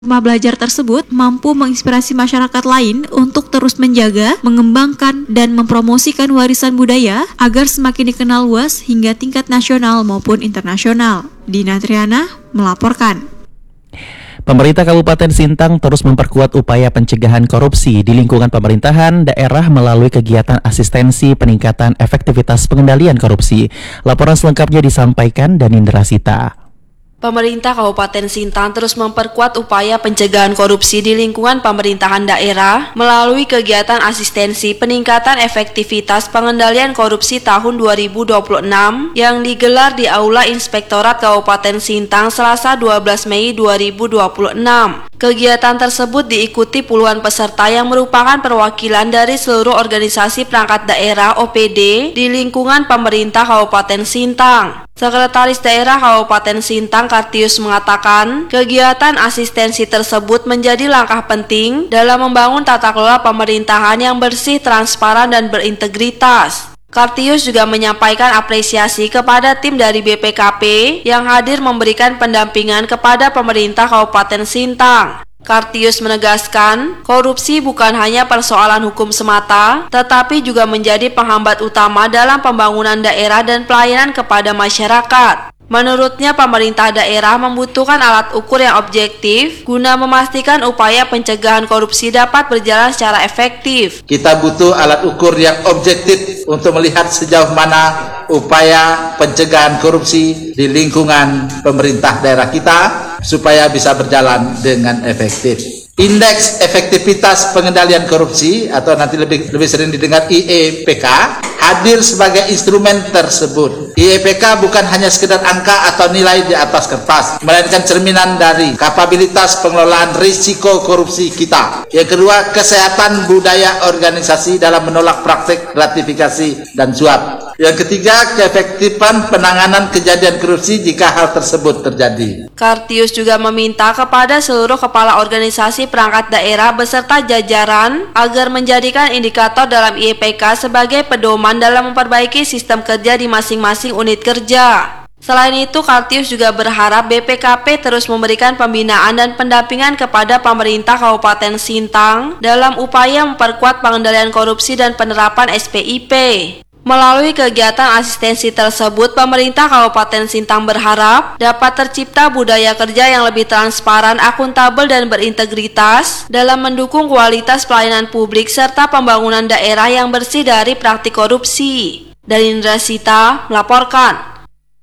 Rumah belajar tersebut mampu menginspirasi masyarakat lain untuk terus menjaga, mengembangkan, dan mempromosikan warisan budaya agar semakin dikenal luas hingga tingkat nasional maupun internasional. Dina Triana melaporkan. Pemerintah Kabupaten Sintang terus memperkuat upaya pencegahan korupsi di lingkungan pemerintahan daerah melalui kegiatan asistensi peningkatan efektivitas pengendalian korupsi. Laporan selengkapnya disampaikan Danindra Sita. Pemerintah Kabupaten Sintang terus memperkuat upaya pencegahan korupsi di lingkungan pemerintahan daerah melalui kegiatan asistensi peningkatan efektivitas pengendalian korupsi tahun 2026 yang digelar di Aula Inspektorat Kabupaten Sintang Selasa 12 Mei 2026. Kegiatan tersebut diikuti puluhan peserta yang merupakan perwakilan dari seluruh organisasi perangkat daerah OPD di lingkungan pemerintah Kabupaten Sintang. Sekretaris Daerah Kabupaten Sintang Kartius mengatakan, kegiatan asistensi tersebut menjadi langkah penting dalam membangun tata kelola pemerintahan yang bersih, transparan, dan berintegritas. Kartius juga menyampaikan apresiasi kepada tim dari BPKP yang hadir memberikan pendampingan kepada pemerintah Kabupaten Sintang. Kartius menegaskan, korupsi bukan hanya persoalan hukum semata, tetapi juga menjadi penghambat utama dalam pembangunan daerah dan pelayanan kepada masyarakat. Menurutnya, pemerintah daerah membutuhkan alat ukur yang objektif guna memastikan upaya pencegahan korupsi dapat berjalan secara efektif. Kita butuh alat ukur yang objektif untuk melihat sejauh mana upaya pencegahan korupsi di lingkungan pemerintah daerah kita supaya bisa berjalan dengan efektif. Indeks efektivitas pengendalian korupsi atau nanti lebih sering didengar IEPK hadir sebagai instrumen tersebut. IEPK bukan hanya sekedar angka atau nilai di atas kertas, melainkan cerminan dari kapabilitas pengelolaan risiko korupsi kita. Yang kedua, kesehatan budaya organisasi dalam menolak praktik gratifikasi dan suap. Yang ketiga, keefektifan penanganan kejadian korupsi jika hal tersebut terjadi. Kartius juga meminta kepada seluruh kepala organisasi perangkat daerah beserta jajaran agar menjadikan indikator dalam IEPK sebagai pedoman dalam memperbaiki sistem kerja di masing-masing unit kerja. Selain itu, Kartius juga berharap BPKP terus memberikan pembinaan dan pendampingan kepada pemerintah Kabupaten Sintang dalam upaya memperkuat pengendalian korupsi dan penerapan SPIP. Melalui kegiatan asistensi tersebut, pemerintah Kabupaten Sintang berharap dapat tercipta budaya kerja yang lebih transparan, akuntabel, dan berintegritas dalam mendukung kualitas pelayanan publik serta pembangunan daerah yang bersih dari praktik korupsi. Danindra Sita melaporkan.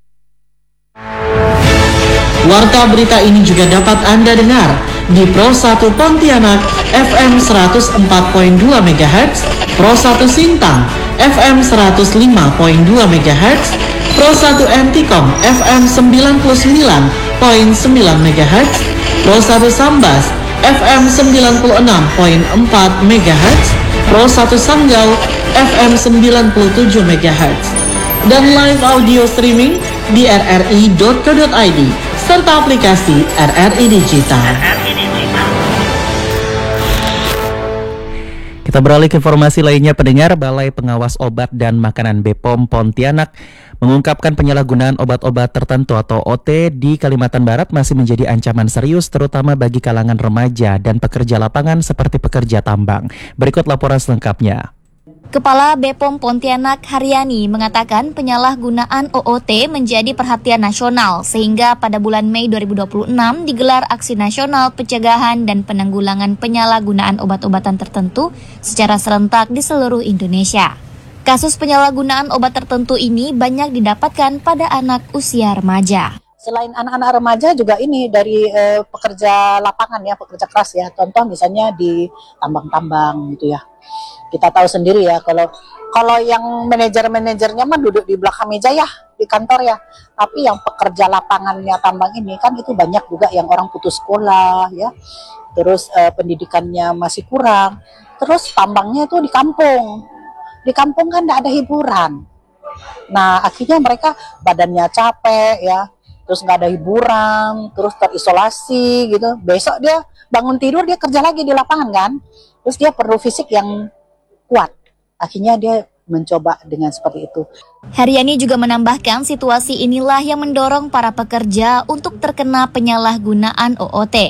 Warta berita ini juga dapat Anda dengar di Pro 1 Pontianak FM 104.2 MHz, Pro 1 Sintang FM 105.2 MHz, Pro 1 Antikom FM 99.9 MHz, Pro 1 Sambas FM 96.4 MHz, Pro 1 Sanggau FM 97 MHz, dan live audio streaming di rri.co.id serta aplikasi RRI Digital. Kita beralih ke informasi lainnya, pendengar. Balai Pengawas Obat dan Makanan BPOM Pontianak mengungkapkan penyalahgunaan obat-obat tertentu atau OT di Kalimantan Barat masih menjadi ancaman serius terutama bagi kalangan remaja dan pekerja lapangan seperti pekerja tambang. Berikut laporan selengkapnya. Kepala BPOM Pontianak Haryani mengatakan penyalahgunaan OOT menjadi perhatian nasional sehingga pada bulan Mei 2026 digelar aksi nasional pencegahan dan penanggulangan penyalahgunaan obat-obatan tertentu secara serentak di seluruh Indonesia. Kasus penyalahgunaan obat tertentu ini banyak didapatkan pada anak usia remaja. Selain anak-anak remaja juga ini dari pekerja lapangan ya, pekerja keras ya. Contoh misalnya di tambang-tambang gitu ya. Kita tahu sendiri ya kalau yang manajer-manajernya mah duduk di belakang meja ya di kantor ya. Tapi yang pekerja lapangannya tambang ini kan itu banyak juga yang orang putus sekolah ya. Terus pendidikannya masih kurang. Terus tambangnya itu di kampung. Di kampung kan tidak ada hiburan. Nah, akhirnya mereka badannya capek ya. Terus nggak ada hiburan, terus terisolasi gitu. Besok dia bangun tidur, dia kerja lagi di lapangan kan. Terus dia perlu fisik yang kuat. Akhirnya dia mencoba dengan seperti itu. Haryani juga menambahkan situasi inilah yang mendorong para pekerja untuk terkena penyalahgunaan OOT.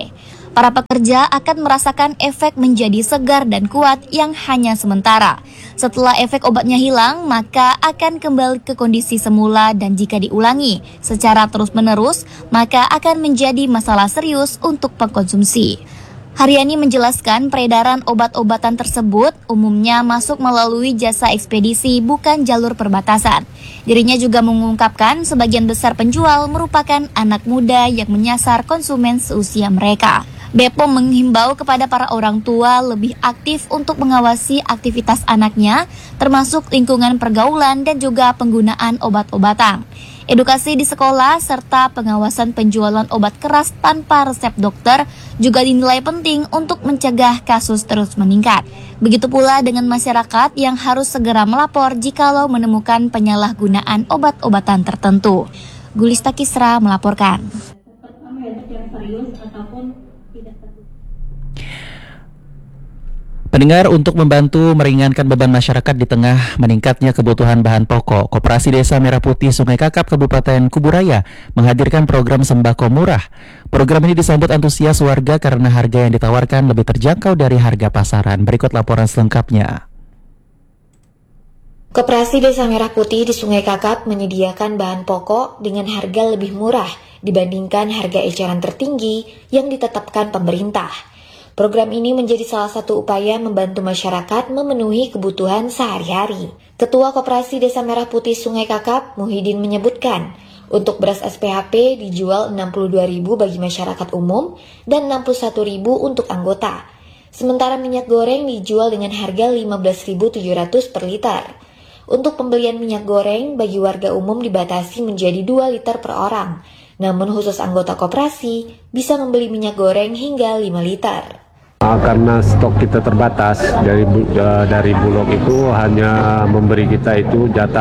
Para pekerja akan merasakan efek menjadi segar dan kuat yang hanya sementara. Setelah efek obatnya hilang, maka akan kembali ke kondisi semula dan jika diulangi secara terus-menerus, maka akan menjadi masalah serius untuk pengkonsumsi. Haryani menjelaskan peredaran obat-obatan tersebut umumnya masuk melalui jasa ekspedisi bukan jalur perbatasan. Dirinya juga mengungkapkan sebagian besar penjual merupakan anak muda yang menyasar konsumen seusia mereka. BPOM menghimbau kepada para orang tua lebih aktif untuk mengawasi aktivitas anaknya, termasuk lingkungan pergaulan dan juga penggunaan obat-obatan. Edukasi di sekolah serta pengawasan penjualan obat keras tanpa resep dokter juga dinilai penting untuk mencegah kasus terus meningkat. Begitu pula dengan masyarakat yang harus segera melapor jikalau menemukan penyalahgunaan obat-obatan tertentu. Gulista Kisra melaporkan. Pendengar, untuk membantu meringankan beban masyarakat di tengah meningkatnya kebutuhan bahan pokok, Koperasi Desa Merah Putih Sungai Kakap Kabupaten Kuburaya menghadirkan program sembako murah. Program ini disambut antusias warga karena harga yang ditawarkan lebih terjangkau dari harga pasaran. Berikut laporan selengkapnya. Koperasi Desa Merah Putih di Sungai Kakap menyediakan bahan pokok dengan harga lebih murah dibandingkan harga eceran tertinggi yang ditetapkan pemerintah. Program ini menjadi salah satu upaya membantu masyarakat memenuhi kebutuhan sehari-hari. Ketua Koperasi Desa Merah Putih Sungai Kakap, Muhyiddin menyebutkan, untuk beras SPHP dijual Rp62.000 bagi masyarakat umum dan Rp61.000 untuk anggota. Sementara minyak goreng dijual dengan harga Rp15.700 per liter. Untuk pembelian minyak goreng bagi warga umum dibatasi menjadi 2 liter per orang. Namun khusus anggota koperasi bisa membeli minyak goreng hingga 5 liter. Karena stok kita terbatas, dari Bulog itu hanya memberi kita itu jatah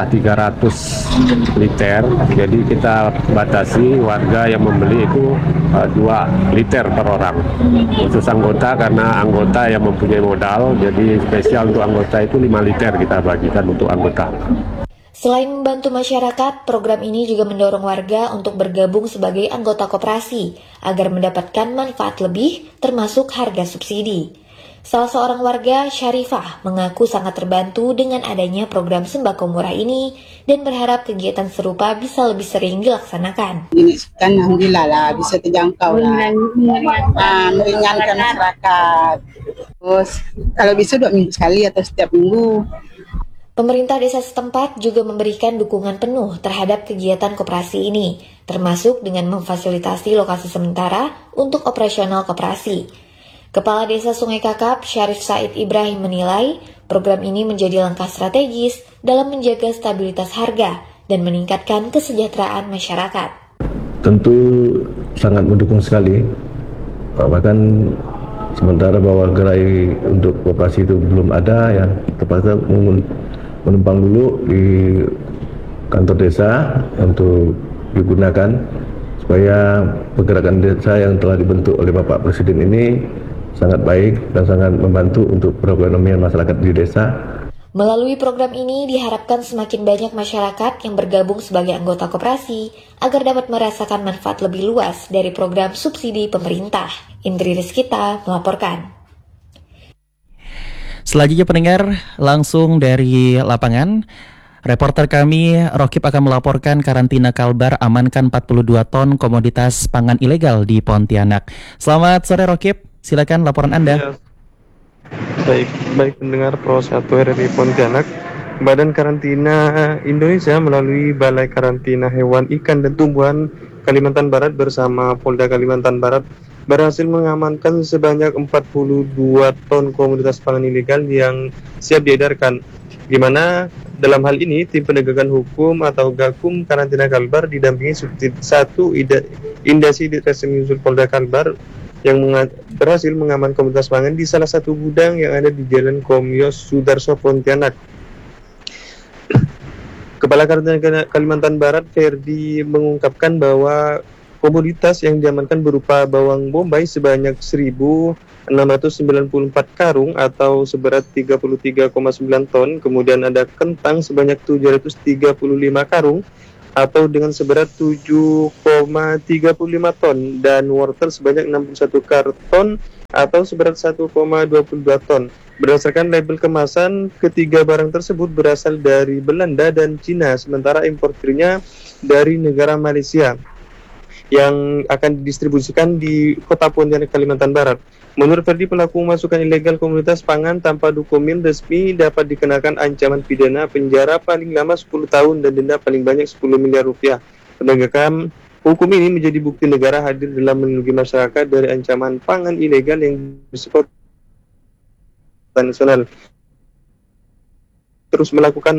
300 liter, jadi kita batasi warga yang membeli itu 2 liter per orang. Khusus anggota, karena anggota yang mempunyai modal, jadi spesial untuk anggota itu 5 liter kita bagikan untuk anggota. Selain membantu masyarakat, program ini juga mendorong warga untuk bergabung sebagai anggota koperasi agar mendapatkan manfaat lebih, termasuk harga subsidi. Salah seorang warga, Syarifah, mengaku sangat terbantu dengan adanya program sembako murah ini dan berharap kegiatan serupa bisa lebih sering dilaksanakan. Ini kan alhamdulillah lah, bisa terjangkau lah, meringankan masyarakat. Terus kalau bisa 2 minggu sekali atau setiap minggu. Pemerintah desa setempat juga memberikan dukungan penuh terhadap kegiatan koperasi ini, termasuk dengan memfasilitasi lokasi sementara untuk operasional koperasi. Kepala Desa Sungai Kakap, Syarif Said Ibrahim menilai, program ini menjadi langkah strategis dalam menjaga stabilitas harga dan meningkatkan kesejahteraan masyarakat. Tentu sangat mendukung sekali, bahkan sementara bahwa gerai untuk koperasi itu belum ada, ya terpaksa menumpang dulu di kantor desa untuk digunakan supaya pergerakan desa yang telah dibentuk oleh Bapak Presiden ini sangat baik dan sangat membantu untuk perekonomian masyarakat di desa. Melalui program ini diharapkan semakin banyak masyarakat yang bergabung sebagai anggota koperasi agar dapat merasakan manfaat lebih luas dari program subsidi pemerintah. Indri Rizkita melaporkan. Selanjutnya pendengar, langsung dari lapangan, reporter kami Rokib akan melaporkan karantina Kalbar amankan 42 ton komoditas pangan ilegal di Pontianak. Selamat sore Rokib, silakan laporan Anda. Ya. Baik pendengar Pro 1 RRI Pontianak, Badan Karantina Indonesia melalui Balai Karantina Hewan, Ikan, dan Tumbuhan Kalimantan Barat bersama Polda Kalimantan Barat berhasil mengamankan sebanyak 42 ton komoditas pangan ilegal yang siap diedarkan, di mana dalam hal ini tim penegakan hukum atau Gakum Karantina Kalbar didampingi Subdit 1 Indasi Ditreskrim Yusuf Polda Kalbar yang berhasil mengamankan komoditas pangan di salah satu gudang yang ada di Jalan Komyos Sudarso Pontianak. Kepala Karantina Kalimantan Barat Ferdi mengungkapkan bahwa komoditas yang diamankan berupa bawang bombay sebanyak 1.694 karung atau seberat 33,9 ton, kemudian ada kentang sebanyak 735 karung atau dengan seberat 7,35 ton dan wortel sebanyak 61 karton atau seberat 1,22 ton. Berdasarkan label kemasan, ketiga barang tersebut berasal dari Belanda dan Cina, sementara importirnya dari negara Malaysia yang akan didistribusikan di Kota Pontianak, Kalimantan Barat. Menurut Ferdi, pelaku memasukkan ilegal komoditas pangan tanpa dokumen resmi dapat dikenakan ancaman pidana penjara paling lama 10 tahun dan denda paling banyak 10 miliar rupiah. Penegakan hukum ini menjadi bukti negara hadir dalam melindungi masyarakat dari ancaman pangan ilegal yang bersifat nasional. Terus melakukan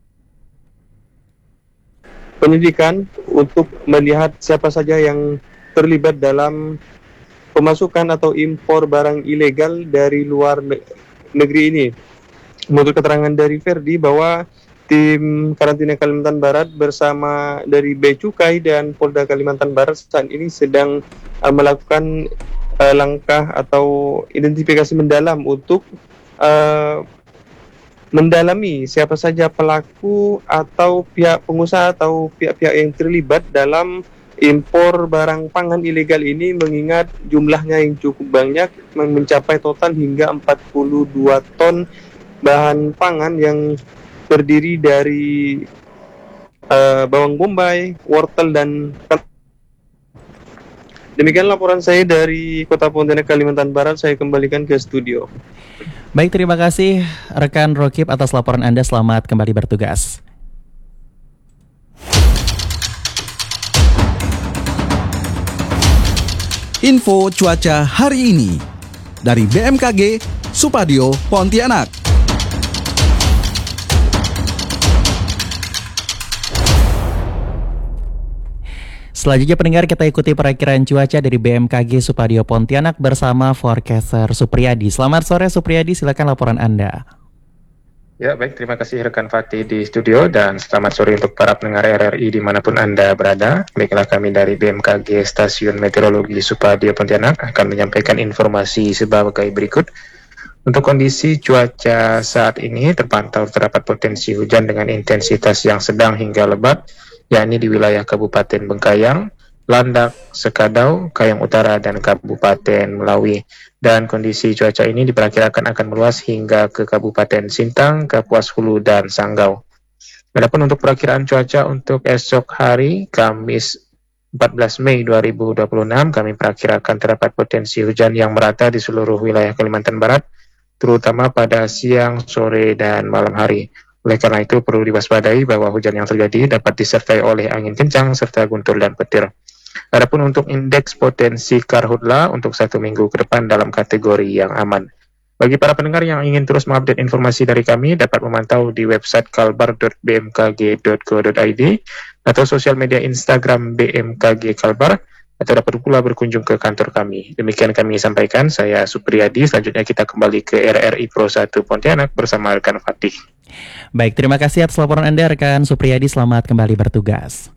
penyidikan untuk melihat siapa saja yang terlibat dalam pemasukan atau impor barang ilegal dari luar negeri ini. Menurut keterangan dari Ferdi bahwa tim karantina Kalimantan Barat bersama dari Bea Cukai dan Polda Kalimantan Barat saat ini sedang melakukan langkah atau identifikasi mendalam untuk mendalami siapa saja pelaku atau pihak pengusaha atau pihak-pihak yang terlibat dalam impor barang pangan ilegal ini, mengingat jumlahnya yang cukup banyak, mencapai total hingga 42 ton bahan pangan yang terdiri dari bawang bombay, wortel, dan demikian laporan saya dari Kota Pontianak, Kalimantan Barat. Saya kembalikan ke studio. Baik, terima kasih rekan Rokib atas laporan Anda. Selamat kembali bertugas. Info cuaca hari ini dari BMKG Supadio Pontianak. Selanjutnya pendengar, kita ikuti perakiraan cuaca dari BMKG Supadio Pontianak bersama forecaster Supriyadi. Selamat sore Supriyadi, silakan laporan Anda. Ya baik, terima kasih rekan Fatih di studio dan selamat sore untuk para pendengar RRI dimanapun Anda berada. Baiklah, kami dari BMKG Stasiun Meteorologi Supadio Pontianak akan menyampaikan informasi sebagai berikut. Untuk kondisi cuaca saat ini terpantau terdapat potensi hujan dengan intensitas yang sedang hingga lebat, yakni di wilayah Kabupaten Bengkayang, Landak, Sekadau, Kayang Utara, dan Kabupaten Melawi. Dan kondisi cuaca ini diperkirakan akan meluas hingga ke Kabupaten Sintang, Kapuas Hulu, dan Sanggau. Adapun untuk perakiraan cuaca untuk esok hari, Kamis 14 Mei 2026, kami perkirakan terdapat potensi hujan yang merata di seluruh wilayah Kalimantan Barat, terutama pada siang, sore, dan malam hari. Oleh karena itu perlu diwaspadai bahwa hujan yang terjadi dapat disertai oleh angin kencang serta guntur dan petir. Adapun untuk indeks potensi karhutla untuk 1 minggu ke depan dalam kategori yang aman. Bagi para pendengar yang ingin terus mengupdate informasi dari kami, dapat memantau di website kalbar.bmkg.co.id atau sosial media Instagram BMKG Kalbar, atau dapat pula berkunjung ke kantor kami. Demikian kami sampaikan, saya Supriyadi. Selanjutnya kita kembali ke RRI Pro 1 Pontianak bersama rekan Fatih. Baik, terima kasih atas laporan Anda rekan Supriyadi. Selamat kembali bertugas.